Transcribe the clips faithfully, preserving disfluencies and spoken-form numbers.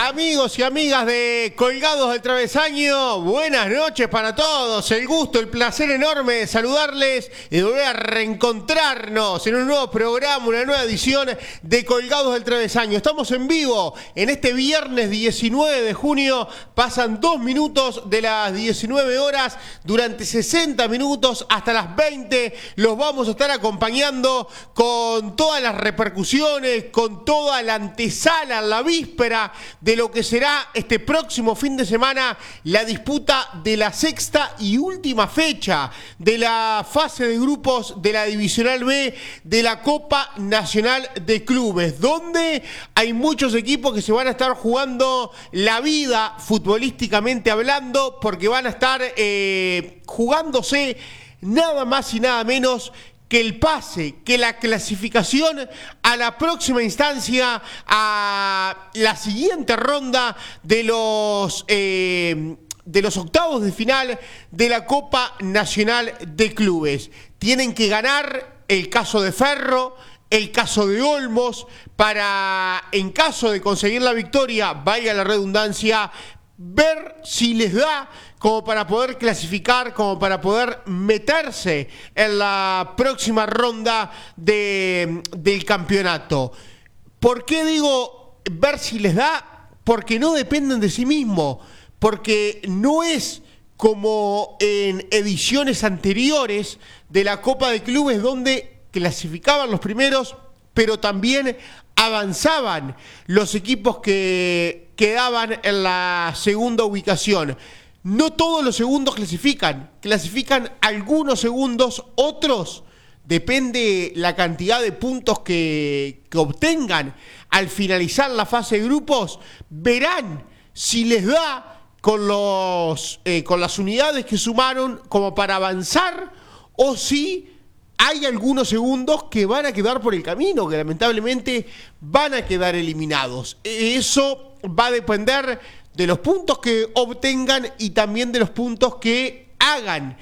Amigos y amigas de Colgados del Travesaño, buenas noches para todos. El gusto, el placer enorme de saludarles y de volver a reencontrarnos en un nuevo programa, una nueva edición de Colgados del Travesaño. Estamos en vivo en este viernes diecinueve de junio. Pasan dos minutos de las diecinueve horas. Durante sesenta minutos hasta las veinte los vamos a estar acompañando con todas las repercusiones, con toda la antesala, la víspera de lo que será este próximo fin de semana la disputa de la sexta y última fecha de la fase de grupos de la Divisional B de la Copa Nacional de Clubes, donde hay muchos equipos que se van a estar jugando la vida futbolísticamente hablando, porque van a estar eh, jugándose nada más y nada menos que el pase, que la clasificación a la próxima instancia, a la siguiente ronda de los, eh, de los octavos de final de la Copa Nacional de Clubes. Tienen que ganar el caso de Ferro, el caso de Olmos, para, en caso de conseguir la victoria, vaya la redundancia, ver si les da como para poder clasificar, como para poder meterse en la próxima ronda de, del campeonato. ¿Por qué digo ver si les da? Porque no dependen de sí mismos, porque no es como en ediciones anteriores de la Copa de Clubes donde clasificaban los primeros, pero también avanzaban los equipos que quedaban en la segunda ubicación. No todos los segundos clasifican, clasifican algunos segundos, otros depende la cantidad de puntos que, que obtengan al finalizar la fase de grupos, verán si les da con, los, eh, con las unidades que sumaron como para avanzar, o si hay algunos segundos que van a quedar por el camino, que lamentablemente van a quedar eliminados. Eso va a depender de los puntos que obtengan y también de los puntos que hagan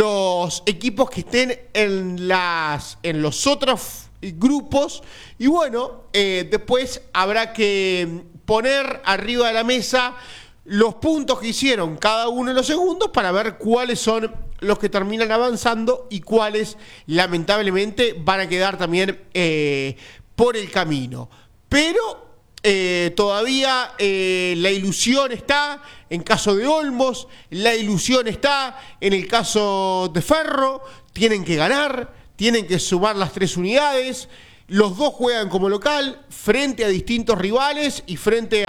los equipos que estén en, las, en los otros grupos. Y bueno, eh, después habrá que poner arriba de la mesa los puntos que hicieron cada uno de los segundos para ver cuáles son los que terminan avanzando y cuáles lamentablemente van a quedar también eh, por el camino. Pero Eh, todavía eh, la ilusión está en caso de Olmos, la ilusión está en el caso de Ferro. Tienen que ganar, tienen que sumar las tres unidades. Los dos juegan como local frente a distintos rivales y frente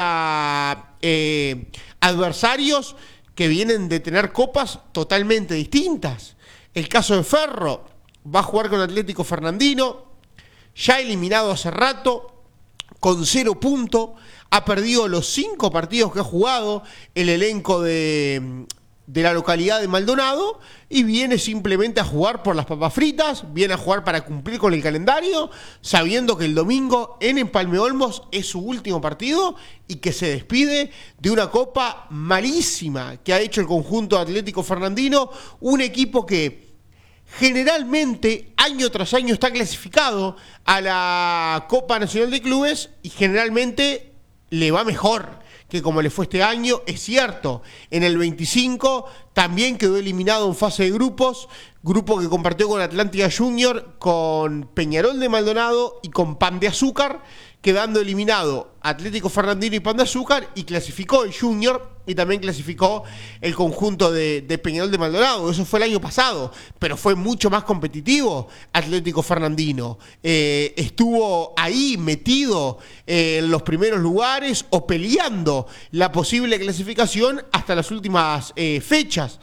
a eh, adversarios que vienen de tener copas totalmente distintas. El caso de Ferro va a jugar con Atlético Fernandino, ya eliminado hace rato, con cero puntos, ha perdido los cinco partidos que ha jugado el elenco de, de la localidad de Maldonado y viene simplemente a jugar por las papas fritas, viene a jugar para cumplir con el calendario, sabiendo que el domingo en Empalme Olmos es su último partido y que se despide de una copa malísima que ha hecho el conjunto Atlético Fernandino, un equipo que generalmente año tras año está clasificado a la Copa Nacional de Clubes y generalmente le va mejor que como le fue este año. Es cierto, en el veinticinco también quedó eliminado en fase de grupos, grupo que compartió con Atlántica Junior, con Peñarol de Maldonado y con Pan de Azúcar, quedando eliminado Atlético Fernandino y Pan de Azúcar, y clasificó el Junior y también clasificó el conjunto de, de Peñarol de Maldonado. Eso fue el año pasado, pero fue mucho más competitivo Atlético Fernandino. Eh, estuvo ahí metido eh, en los primeros lugares o peleando la posible clasificación hasta las últimas eh, fechas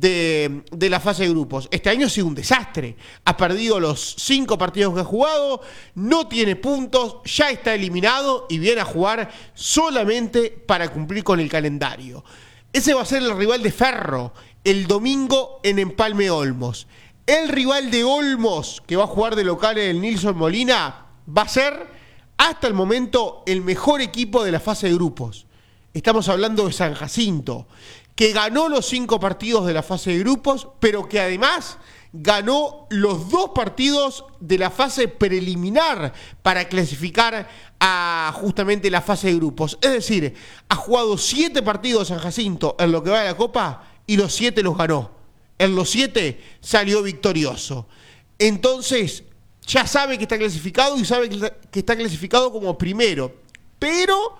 de, de la fase de grupos. Este año ha sido un desastre. Ha perdido los cinco partidos que ha jugado, no tiene puntos, ya está eliminado y viene a jugar solamente para cumplir con el calendario. Ese va a ser el rival de Ferro el domingo en Empalme Olmos. El rival de Olmos, que va a jugar de local en el Nilson Molina, va a ser hasta el momento el mejor equipo de la fase de grupos. Estamos hablando de San Jacinto, que ganó los cinco partidos de la fase de grupos, pero que además ganó los dos partidos de la fase preliminar para clasificar a justamente la fase de grupos. Es decir, ha jugado siete partidos San Jacinto en lo que va de la Copa y los siete los ganó. En los siete salió victorioso. Entonces, ya sabe que está clasificado y sabe que está clasificado como primero. Pero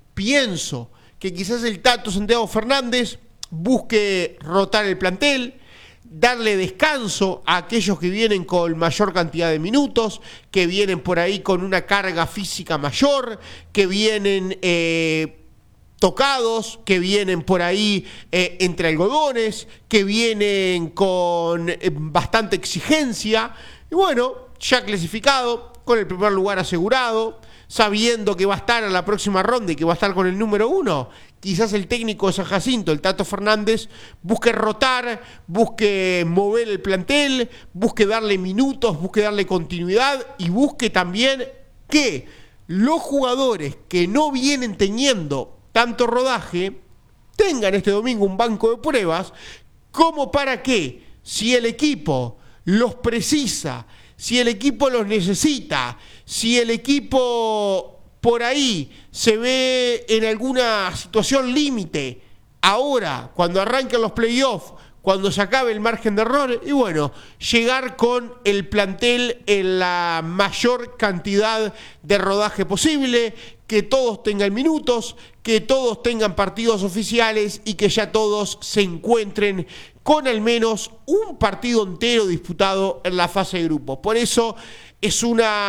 pienso que quizás el Tato Santiago Fernández busque rotar el plantel, darle descanso a aquellos que vienen con mayor cantidad de minutos, que vienen por ahí con una carga física mayor, que vienen eh, tocados, que vienen por ahí eh, entre algodones, que vienen con eh, bastante exigencia. Y bueno, ya clasificado, con el primer lugar asegurado, sabiendo que va a estar en la próxima ronda y que va a estar con el número uno, quizás el técnico de San Jacinto, el Tato Fernández, busque rotar, busque mover el plantel, busque darle minutos, busque darle continuidad y busque también que los jugadores que no vienen teniendo tanto rodaje tengan este domingo un banco de pruebas, como para que, si el equipo los precisa, si el equipo los necesita, si el equipo por ahí se ve en alguna situación límite, ahora, cuando arranquen los playoffs, cuando se acabe el margen de error, y bueno, llegar con el plantel en la mayor cantidad de rodaje posible, que todos tengan minutos, que todos tengan partidos oficiales y que ya todos se encuentren con al menos un partido entero disputado en la fase de grupos. Por eso es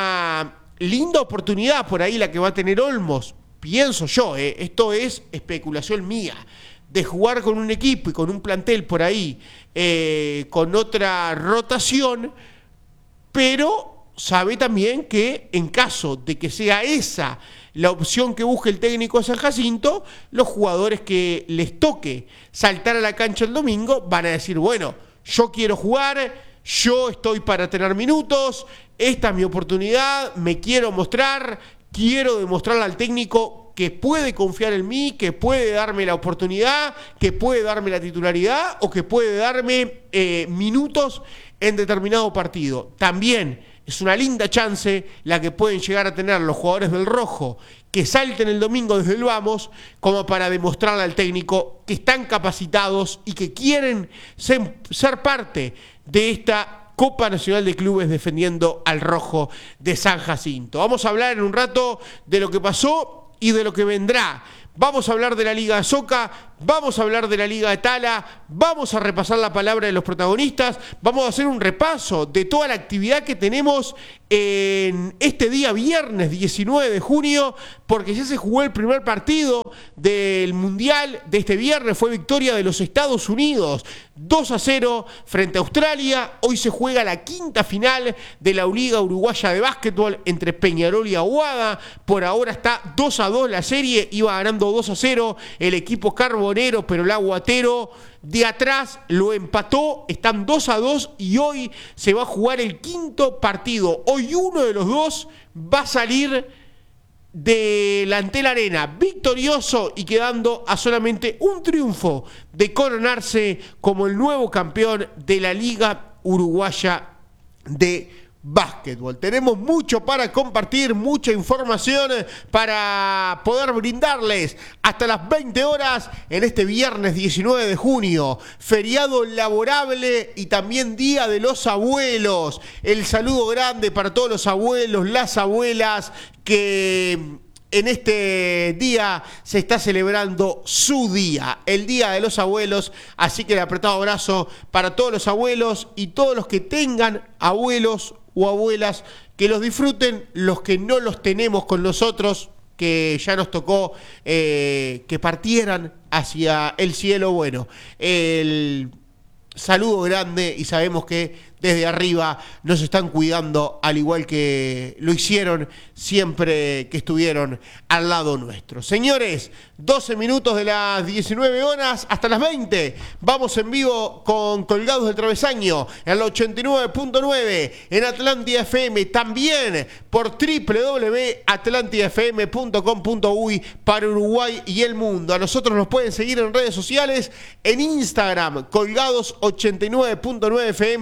una linda oportunidad por ahí la que va a tener Olmos, pienso yo, ¿eh? Esto es especulación mía, de jugar con un equipo y con un plantel por ahí, eh, con otra rotación, pero sabe también que en caso de que sea esa la opción que busque el técnico de San Jacinto, los jugadores que les toque saltar a la cancha el domingo van a decir, bueno, yo quiero jugar, yo estoy para tener minutos, esta es mi oportunidad, me quiero mostrar, quiero demostrarle al técnico que puede confiar en mí, que puede darme la oportunidad, que puede darme la titularidad o que puede darme eh, minutos en determinado partido. También es una linda chance la que pueden llegar a tener los jugadores del Rojo que salten el domingo desde el vamos, como para demostrarle al técnico que están capacitados y que quieren ser, ser parte de esta Copa Nacional de Clubes defendiendo al Rojo de San Jacinto. Vamos a hablar en un rato de lo que pasó y de lo que vendrá. Vamos a hablar de la Liga de Soca, vamos a hablar de la Liga de Tala, vamos a repasar la palabra de los protagonistas, vamos a hacer un repaso de toda la actividad que tenemos en este día viernes diecinueve de junio, porque ya se jugó el primer partido del Mundial de este viernes, fue victoria de los Estados Unidos, dos a cero frente a Australia. Hoy se juega la quinta final de la Liga Uruguaya de Básquetbol entre Peñarol y Aguada. Por ahora está dos a dos la serie, iba ganando dos a cero el equipo carbonero, pero el aguatero de atrás lo empató, están dos a dos y hoy se va a jugar el quinto partido. Hoy uno de los dos va a salir de la Antel Arena victorioso y quedando a solamente un triunfo de coronarse como el nuevo campeón de la Liga Uruguaya de Básquetbol. Tenemos mucho para compartir, mucha información para poder brindarles hasta las veinte horas en este viernes diecinueve de junio, feriado laborable y también Día de los Abuelos. El saludo grande para todos los abuelos, las abuelas que en este día se está celebrando su día, el Día de los Abuelos, así que el apretado abrazo para todos los abuelos y todos los que tengan abuelos o abuelas, que los disfruten, los que no los tenemos con nosotros, que ya nos tocó eh, que partieran hacia el cielo. Bueno, el saludo grande y sabemos que desde arriba nos están cuidando, al igual que lo hicieron siempre que estuvieron al lado nuestro. Señores, doce minutos de las diecinueve horas hasta las veinte. Vamos en vivo con Colgados del Travesaño en la ochenta y nueve punto nueve en Atlántida F M, también por doble u doble u doble u punto atlántida f m punto com punto u y para Uruguay y el mundo. A nosotros nos pueden seguir en redes sociales, en Instagram, Colgados ochenta y nueve punto nueve F M y en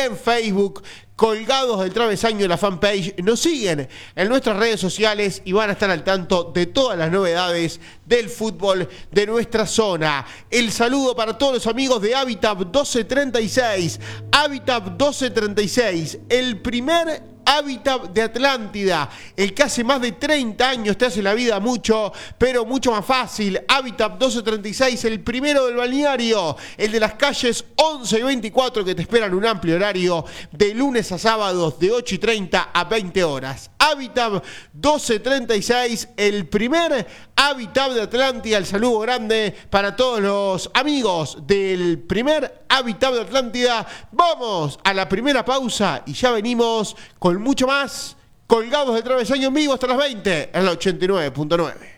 en Facebook, Colgados del Travesaño, la fanpage. Nos siguen en nuestras redes sociales y van a estar al tanto de todas las novedades del fútbol de nuestra zona. El saludo para todos los amigos de Habitat doce treinta y seis. Habitat doce treinta y seis, el primer Hábitat de Atlántida, el que hace más de treinta años te hace la vida mucho, pero mucho más fácil. Habitat doce treinta y seis, el primero del balneario, el de las calles once y veinticuatro, que te esperan un amplio horario de lunes a sábados de ocho y treinta a veinte horas. Habitat doce treinta y seis, el primer Habitat de Atlántida. El saludo grande para todos los amigos del primer Habitat de Atlántida. Vamos a la primera pausa y ya venimos con mucho más. Colgados del Travesaño en vivo hasta las veinte en la ochenta y nueve punto nueve.